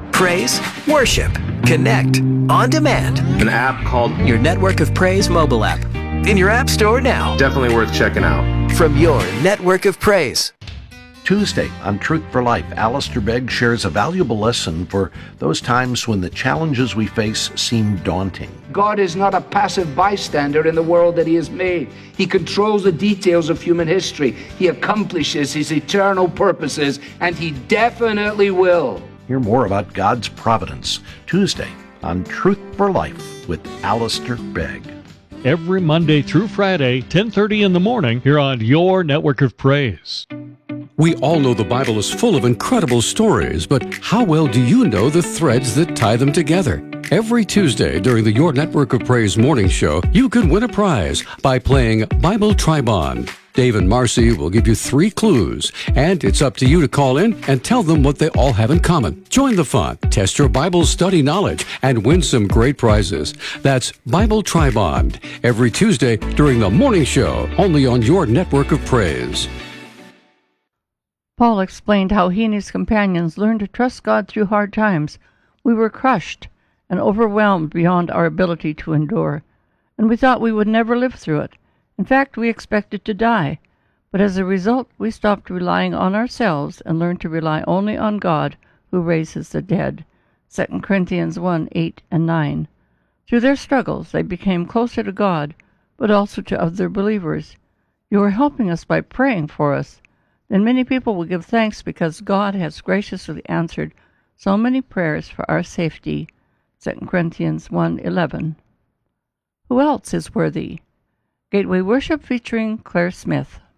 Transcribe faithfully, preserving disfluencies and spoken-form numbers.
Praise, worship, connect, on demand. An app called Your Network of Praise mobile app. In your app store now. Definitely worth checking out. From your Network of Praise. Tuesday on Truth for Life, Alistair Begg shares a valuable lesson for those times when the challenges we face seem daunting. God is not a passive bystander in the world that He has made. He controls the details of human history. He accomplishes His eternal purposes, and He definitely will. Hear more about God's providence Tuesday on Truth for Life with Alistair Begg. Every Monday through Friday, ten thirty in the morning, here on your Network of Praise. We all know the Bible is full of incredible stories, but how well do you know the threads that tie them together? Every Tuesday during the Your Network of Praise morning show, you could win a prize by playing Bible Tribond. Dave and Marcy will give you three clues, and it's up to you to call in and tell them what they all have in common. Join the fun, test your Bible study knowledge, and win some great prizes. That's Bible Tribond, every Tuesday during the morning show, only on Your Network of Praise. Paul explained how he and his companions learned to trust God through hard times. We were crushed and overwhelmed beyond our ability to endure, and we thought we would never live through it. In fact, we expected to die, but as a result, we stopped relying on ourselves and learned to rely only on God, who raises the dead. Second Corinthians one, eight and nine. Through their struggles, they became closer to God, but also to other believers. You are helping us by praying for us. Then many people will give thanks because God has graciously answered so many prayers for our safety. Second Corinthians one, eleven. Who else is worthy? Gateway Worship featuring Claire Smith.